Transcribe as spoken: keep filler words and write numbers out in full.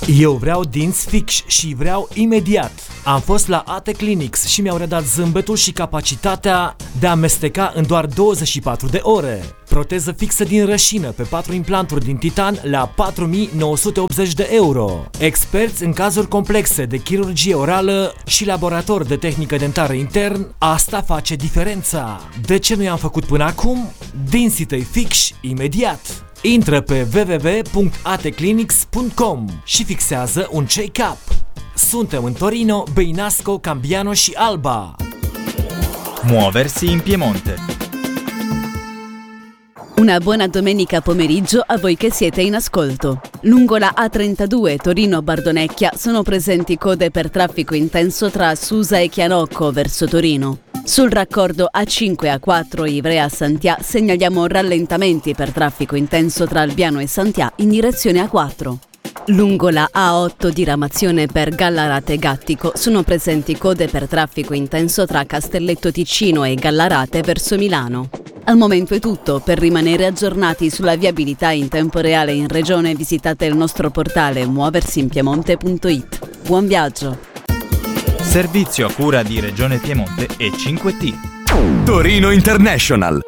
Eu vreau dinți fix și vreau imediat. Am fost la A T Clinics și mi-au redat zâmbetul și capacitatea de a mesteca în doar douăzeci și patru de ore. Proteză fixă din rășină pe patru implanturi din titan la patru mii nouă sute optzeci de euro. Experți în cazuri complexe de chirurgie orală și laborator de tehnică dentară intern, asta face diferența. De ce nu i-am făcut până acum? Dinții tăi fix imediat. Intră pe w w w punct a t clinics punct com și fixează un check-up. Suntem în Torino, Beinasco, Cambiano și Alba. Muoversi in Piemonte. Una buona domenica pomeriggio a voi che siete in ascolto. Lungo la A trentadue Torino-Bardonecchia sono presenti code per traffico intenso tra Susa e Chianocco verso Torino. Sul raccordo A cinque A quattro Ivrea-Santià segnaliamo rallentamenti per traffico intenso tra Albiano e Santià in direzione A quattro. Lungo la A otto diramazione per Gallarate e Gattico sono presenti code per traffico intenso tra Castelletto Ticino e Gallarate verso Milano. Al momento è tutto. Per rimanere aggiornati sulla viabilità in tempo reale in regione visitate il nostro portale muoversinpiemonte punto it. Buon viaggio! Servizio a cura di Regione Piemonte e cinque T. Torino International.